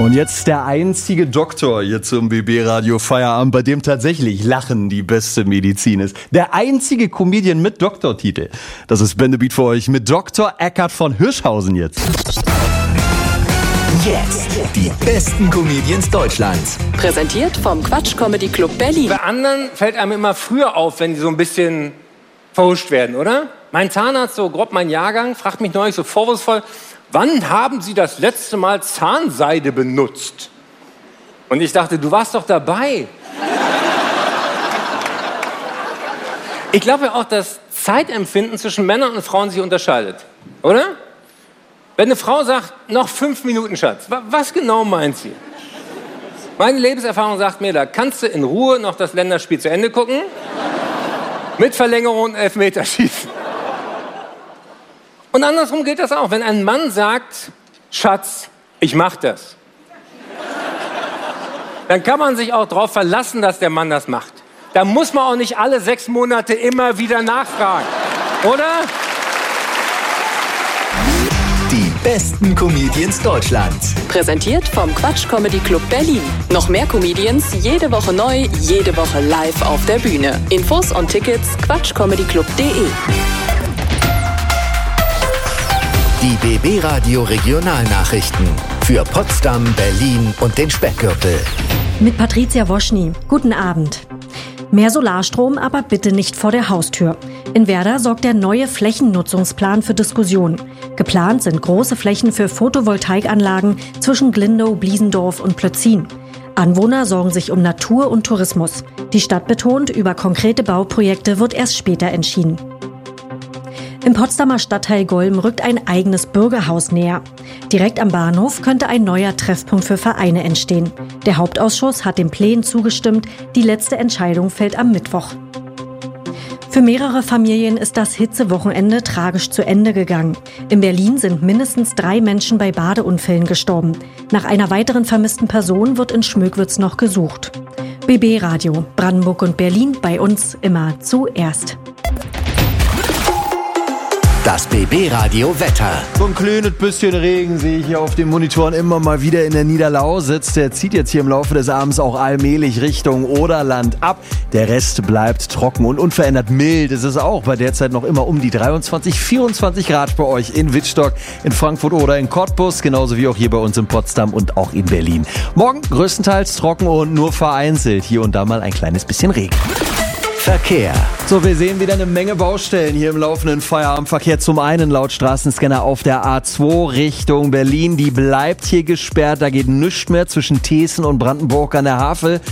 Und jetzt der einzige Doktor hier zum BB-Radio Feierabend, bei dem tatsächlich Lachen die beste Medizin ist. Der einzige Comedian mit Doktortitel. Das ist Bendebeat für euch mit Dr. Eckhard von Hirschhausen jetzt. Jetzt die besten Comedians Deutschlands. Präsentiert vom Quatsch Comedy Club Berlin. Bei anderen fällt einem immer früher auf, wenn die so ein bisschen verhuscht werden, oder? Mein Zahnarzt, so grob mein Jahrgang, fragt mich neulich so vorwurfsvoll: Wann haben Sie das letzte Mal Zahnseide benutzt? Und ich dachte, du warst doch dabei. Ich glaube ja auch, dass Zeitempfinden zwischen Männern und Frauen sich unterscheidet, oder? Wenn eine Frau sagt, noch 5 Minuten, Schatz, was genau meint sie? Meine Lebenserfahrung sagt mir, da kannst du in Ruhe noch das Länderspiel zu Ende gucken, mit Verlängerung und Elfmeterschießen. Und andersrum geht das auch. Wenn ein Mann sagt, Schatz, ich mach das, dann kann man sich auch darauf verlassen, dass der Mann das macht. Da muss man auch nicht alle 6 Monate immer wieder nachfragen, oder? Die besten Comedians Deutschlands. Präsentiert vom Quatsch Comedy Club Berlin. Noch mehr Comedians, jede Woche neu, jede Woche live auf der Bühne. Infos und Tickets quatschcomedyclub.de. Die BB-Radio Regionalnachrichten für Potsdam, Berlin und den Speckgürtel. Mit Patricia Woschny. Guten Abend. Mehr Solarstrom, aber bitte nicht vor der Haustür. In Werder sorgt der neue Flächennutzungsplan für Diskussionen. Geplant sind große Flächen für Photovoltaikanlagen zwischen Glindow, Bliesendorf und Plötzin. Anwohner sorgen sich um Natur und Tourismus. Die Stadt betont, über konkrete Bauprojekte wird erst später entschieden. Im Potsdamer Stadtteil Golm rückt ein eigenes Bürgerhaus näher. Direkt am Bahnhof könnte ein neuer Treffpunkt für Vereine entstehen. Der Hauptausschuss hat den Plänen zugestimmt. Die letzte Entscheidung fällt am Mittwoch. Für mehrere Familien ist das Hitzewochenende tragisch zu Ende gegangen. In Berlin sind mindestens 3 Menschen bei Badeunfällen gestorben. Nach einer weiteren vermissten Person wird in Schmöckwitz noch gesucht. BB Radio, Brandenburg und Berlin, bei uns immer zuerst. Das BB-Radio Wetter. So ein kleines bisschen Regen sehe ich hier auf den Monitoren immer mal wieder in der Niederlausitz. Der zieht jetzt hier im Laufe des Abends auch allmählich Richtung Oderland ab. Der Rest bleibt trocken und unverändert mild. Es ist auch bei der Zeit noch immer um die 23, 24 Grad bei euch in Wittstock, in Frankfurt oder in Cottbus, genauso wie auch hier bei uns in Potsdam und auch in Berlin. Morgen größtenteils trocken und nur vereinzelt. Hier und da mal ein kleines bisschen Regen. Verkehr. So, wir sehen wieder eine Menge Baustellen hier im laufenden Feierabendverkehr. Zum einen laut Straßenscanner auf der A2 Richtung Berlin. Die bleibt hier gesperrt. Da geht nichts mehr zwischen Thesen und Brandenburg an der Havel.